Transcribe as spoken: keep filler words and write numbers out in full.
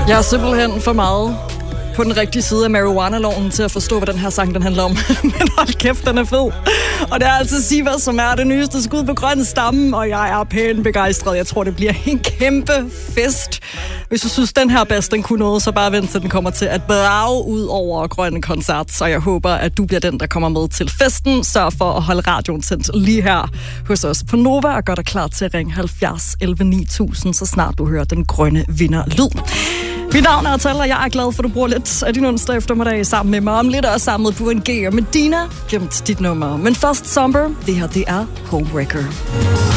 Jeg er simpelthen for meget på den rigtige side af marijuana-loven til at forstå, hvad den her sang den handler om. Men hold kæft, den er fed. Og det er altså Siva, som er det nyeste skud på grøn stamme, og jeg er pænt begejstret. Jeg tror, det bliver en kæmpe fest. Hvis du synes, den her bass, den kunne noget, så bare vent til den kommer til at brage ud over grønne koncert. Så jeg håber, at du bliver den, der kommer med til festen. Sørg for at holde radioen tændt lige her hos os på Nova, og gør dig klar til at ringe halvfjerds elleve ni tusind, så snart du hører den grønne vinder-lyd. Mit navn er Tal, og jeg er glad for, at du bruger lidt af din onsdag eftermiddag sammen med mig. Om lidt også sammen med på en G, og med Dina gemt dit nummer. Men først, Somber, det her, det er Homewrecker.